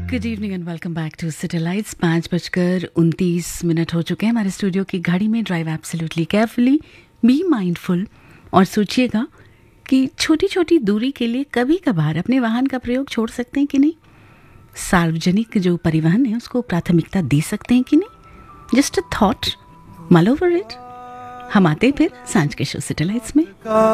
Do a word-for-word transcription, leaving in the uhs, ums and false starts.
Good evening and welcome back to satellites. पाँच बजकर उनतीस मिनट हो चुके हैं हमारे स्टूडियो की घड़ी में। Drive absolutely carefully, be mindful और सोचिएगा कि छोटी छोटी दूरी के लिए कभी कभार अपने वाहन का प्रयोग छोड़ सकते हैं कि नहीं। सार्वजनिक जो परिवहन है उसको प्राथमिकता दे सकते हैं कि नहीं। जस्ट अ थॉट, मल ओवर इट। हम आते हैं फिर सांझ के शो सैटेलाइट्स में।